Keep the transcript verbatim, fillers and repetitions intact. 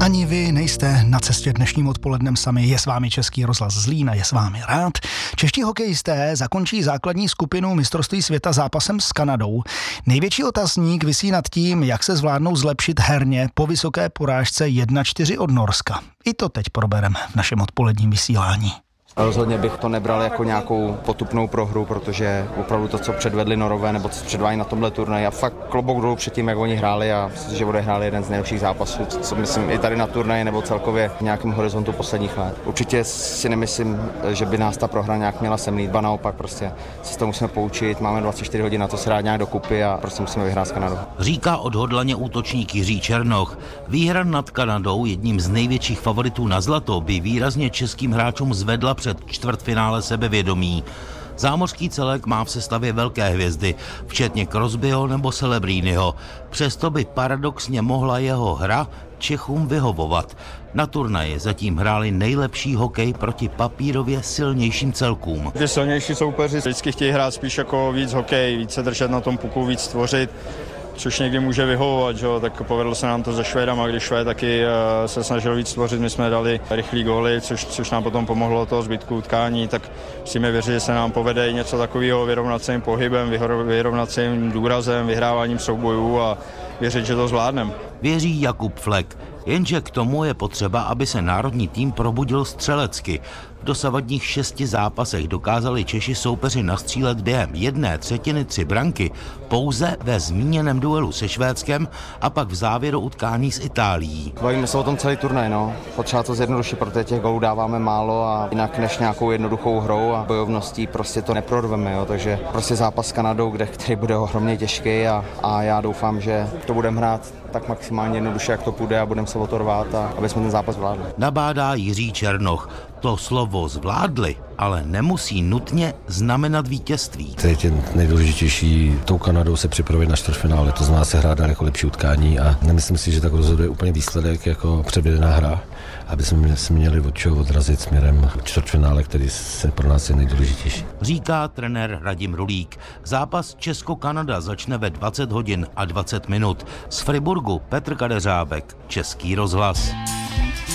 Ani vy nejste na cestě dnešním odpolednem sami, je s vámi Český rozhlas Zlín a je s vámi rád. Čeští hokejisté zakončí základní skupinu mistrovství světa zápasem s Kanadou. Největší otazník visí nad tím, jak se zvládnou zlepšit herně po vysoké porážce jedna čtyři od Norska. I to teď probereme v našem odpoledním vysílání. Rozhodně bych to nebral jako nějakou potupnou prohru, protože opravdu to, co předvedli Norové, nebo co předvádí na tomhle turnaji, a fakt klobouk dolů před tím, jak oni hráli, a myslím, že odehráli jeden z nejlepších zápasů, co myslím i tady na turnaji nebo celkově v nějakém horizontu posledních let. Určitě si nemyslím, že by nás ta prohra nějak měla semlít, ba naopak, prostě se z toho musíme poučit, máme dvacet čtyři hodin na to se dát nějak dokupy a prostě musíme vyhrát s Kanadou. Říká odhodlaně útočník Jiří Černoch. Výhra nad Kanadou, jedním z největších favoritů na zlato, by výrazně českým hráčům zvedla před čtvrtfinále sebevědomí. Zámořský celek má v sestavě velké hvězdy, včetně Crosbyho nebo Celebrínyho. Přesto by paradoxně mohla jeho hra Čechům vyhovovat. Na turnaji zatím hráli nejlepší hokej proti papírově silnějším celkům. Ty silnější soupeři vždycky chtějí hrát spíš jako víc hokej, víc se držet na tom puku, víc tvořit, což někdy může vyhovovat, že? Tak povedlo se nám to se Švédama, když Švéd taky se snažil víc tvořit, my jsme dali rychlý góly, což, což nám potom pomohlo toho zbytku utkání, tak musíme věřit, že se nám povede i něco takového vyrovnacím pohybem, vyrovnacím důrazem, vyhráváním soubojů a věřit, že to zvládneme. Věří Jakub Flek, jenže k tomu je potřeba, aby se národní tým probudil střelecky. V dosavadních šesti zápasech dokázali Češi soupeři nastřílet během jedné třetiny tři branky pouze ve zmíněném duelu se Švédskem a pak v závěru utkání s Itálií. Bavíme se o tom celý turnaj, no. Potřeba to zjednodušit, protože těch gólů dáváme málo a jinak než nějakou jednoduchou hrou a bojovností prostě to neprorveme, jo. Takže prostě zápas s Kanadou, kde, který bude ohromně těžký a, a já doufám, že to budeme hrát tak maximálně jednoduše, jak to půjde, a budeme se o to rvát, a aby jsme ten zápas zvládli. Nabádá Jiří Černoch. To slovo zvládli, ale nemusí nutně znamenat vítězství. To je tě nejdůležitější. Tou Kanadou se připravit na čtvrtfinále, to znamená se hrát daleko lepší utkání, a nemyslím si, že tak rozhoduje úplně výsledek jako předvedená hra, aby jsme se měli od čeho odrazit směrem k čtvrtfinále, který se pro nás je nejdůležitější. Říká trenér Radim Rulík. Zápas Česko-Kanada začne ve dvacet hodin a dvacet minut. Z Friburgu Petr Kadeřábek, Český rozhlas.